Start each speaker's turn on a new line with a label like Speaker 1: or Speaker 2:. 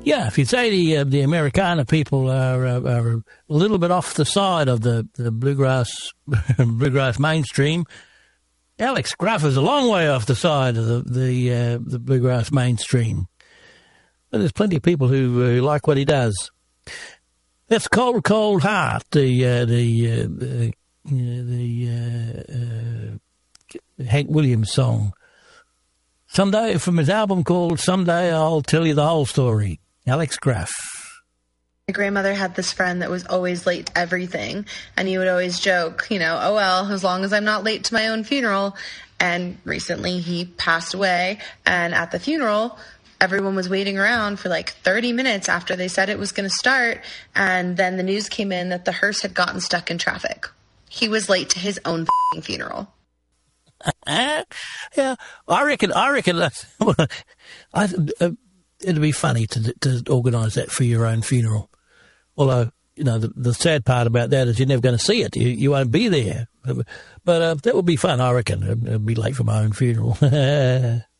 Speaker 1: Yeah, if you say the Americana people are a little bit off the side of the bluegrass mainstream, Alex Gruff is a long way off the side of the bluegrass mainstream. But there's plenty of people who like what he does. That's Cold, Cold Heart, the Hank Williams song. Someday, from his album called Someday I'll Tell You the Whole Story. Alex Gruff.
Speaker 2: My grandmother had this friend that was always late to everything, and he would always joke, oh well, as long as I'm not late to my own funeral. And recently he passed away, and at the funeral, everyone was waiting around for like 30 minutes after they said it was going to start, and then the news came in that the hearse had gotten stuck in traffic. He was late to his own funeral.
Speaker 1: Yeah, I reckon that's, it'd be funny to organise that for your own funeral. Although, the sad part about that is you're never going to see it. You won't be there. But that would be fun, I reckon. It'd be late for my own funeral.